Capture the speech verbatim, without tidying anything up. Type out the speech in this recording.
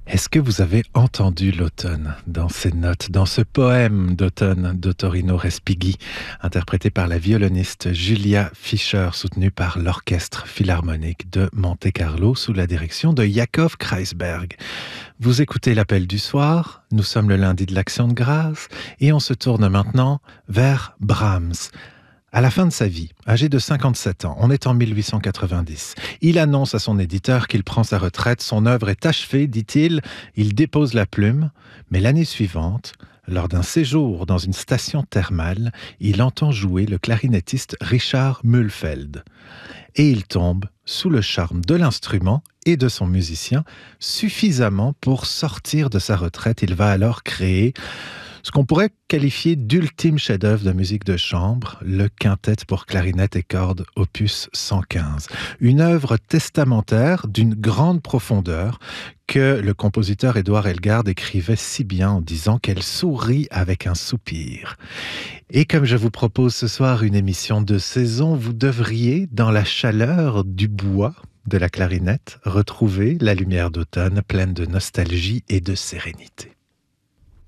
Est-ce que vous avez entendu l'automne dans ces notes, dans ce poème d'automne d'Ottorino Respighi, interprété par la violoniste Julia Fischer, soutenue par l'Orchestre Philharmonique de Monte-Carlo sous la direction de Yakov Kreisberg. Vous écoutez l'Appel du soir, nous sommes le lundi de l'Action de grâce et on se tourne maintenant vers Brahms. À la fin de sa vie, âgé de cinquante-sept ans, on est en mille huit cent quatre-vingt-dix. Il annonce à son éditeur qu'il prend sa retraite, son œuvre est achevée, dit-il, il dépose la plume, mais l'année suivante, lors d'un séjour dans une station thermale, il entend jouer le clarinettiste Richard Mühlfeld. Et il tombe sous le charme de l'instrument et de son musicien, suffisamment pour sortir de sa retraite. Il va alors créer ce qu'on pourrait qualifier d'ultime chef-d'œuvre de musique de chambre, le quintet pour clarinette et cordes opus cent quinze. Une œuvre testamentaire d'une grande profondeur que le compositeur Édouard Elgar écrivait si bien en disant qu'elle sourit avec un soupir. Et comme je vous propose ce soir une émission de saison, vous devriez, dans la chaleur du bois de la clarinette, retrouver la lumière d'automne pleine de nostalgie et de sérénité.